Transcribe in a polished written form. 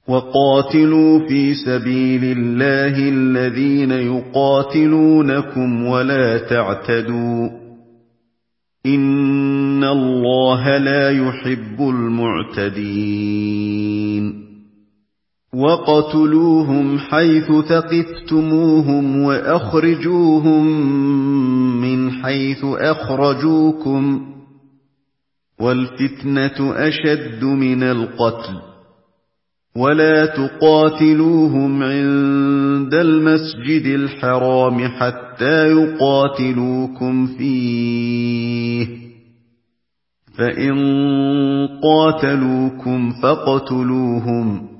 وقاتلوا في سبيل الله الذين يقاتلونكم ولا تعتدوا إن الله لا يحب المعتدين وقتلوهم حيث ثقفتموهم وأخرجوهم من حيث أخرجوكم والفتنة أشد من القتل ولا تقاتلوهم عند المسجد الحرام حتى يقاتلوكم فيه فإن قاتلوكم فاقتلوهم